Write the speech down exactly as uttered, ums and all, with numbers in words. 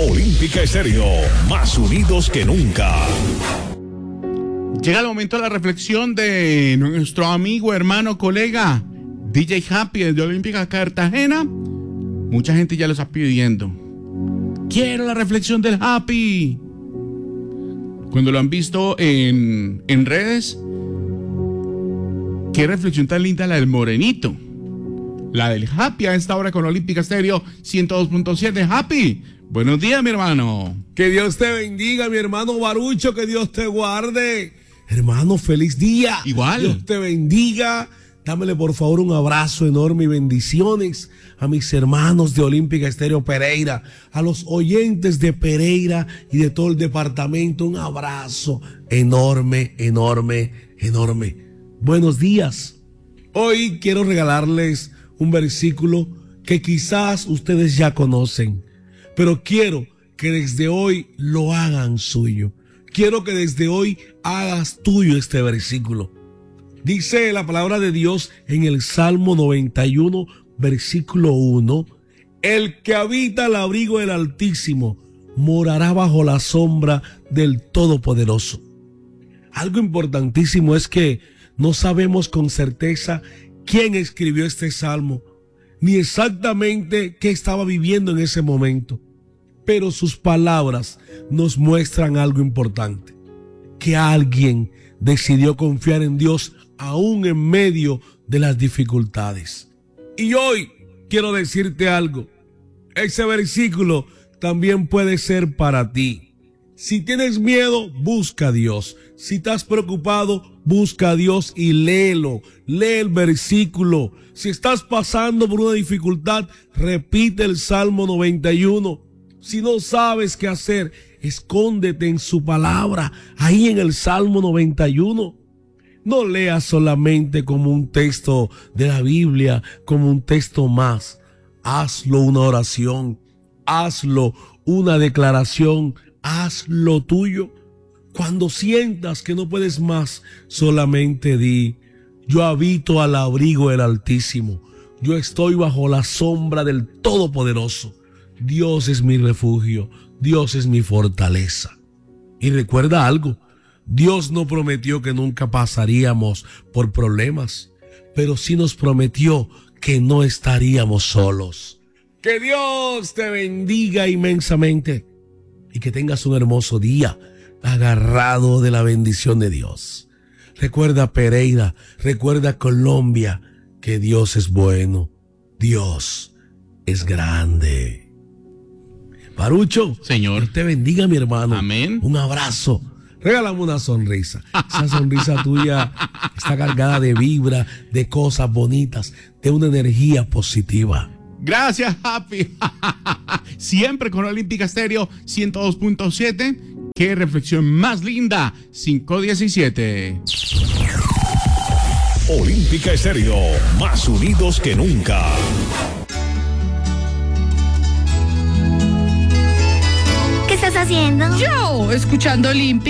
Olímpica Estéreo, más unidos que nunca. Llega el momento de la reflexión de nuestro amigo, hermano, colega D J Happy de Olímpica Cartagena. Mucha gente ya lo está pidiendo. Quiero la reflexión del Happy. Cuando lo han visto en, en redes, qué reflexión tan linda la del morenito. La del Happy a esta hora con Olímpica Estéreo ciento dos punto siete. Happy, buenos días, mi hermano. Que Dios te bendiga, mi hermano Barucho, que Dios te guarde. Hermano, feliz día. Igual. Dios te bendiga. Dámele por favor un abrazo enorme y bendiciones a mis hermanos de Olímpica Estéreo Pereira, a los oyentes de Pereira y de todo el departamento. Un abrazo enorme, enorme, enorme. Buenos días. Hoy quiero regalarles un versículo que quizás ustedes ya conocen, pero quiero que desde hoy lo hagan suyo. Quiero que desde hoy hagas tuyo este versículo. Dice la palabra de Dios en el Salmo noventa y uno, versículo uno: el que habita al abrigo del Altísimo morará bajo la sombra del Todopoderoso. Algo importantísimo es que no sabemos con certeza quién escribió este salmo, ni exactamente qué estaba viviendo en ese momento. Pero sus palabras nos muestran algo importante: que alguien decidió confiar en Dios aún en medio de las dificultades. Y hoy quiero decirte algo: ese versículo también puede ser para ti. Si tienes miedo, busca a Dios. Si estás preocupado, busca a Dios y léelo. Lee el versículo. Si estás pasando por una dificultad, repite el Salmo noventa y uno. Si no sabes qué hacer, escóndete en su palabra, ahí en el Salmo noventa y uno. No leas solamente como un texto de la Biblia, como un texto más. Hazlo una oración, hazlo una declaración, hazlo tuyo. Cuando sientas que no puedes más, solamente di: yo habito al abrigo del Altísimo. Yo estoy bajo la sombra del Todopoderoso. Dios es mi refugio, Dios es mi fortaleza. Y recuerda algo: Dios no prometió que nunca pasaríamos por problemas, pero sí nos prometió que no estaríamos solos. Que Dios te bendiga inmensamente y que tengas un hermoso día agarrado de la bendición de Dios. Recuerda Pereira, recuerda Colombia, que Dios es bueno, Dios es grande. Barucho, Señor, Dios te bendiga, mi hermano. Amén. Un abrazo. Regálame una sonrisa. Esa sonrisa tuya está cargada de vibra, de cosas bonitas, de una energía positiva. Gracias, Happy. Siempre con Olímpica Estéreo ciento dos punto siete. Qué reflexión más linda. cinco diecisiete. Olímpica Estéreo, más unidos que nunca. ¿Qué estás haciendo? Yo, escuchando Olímpica.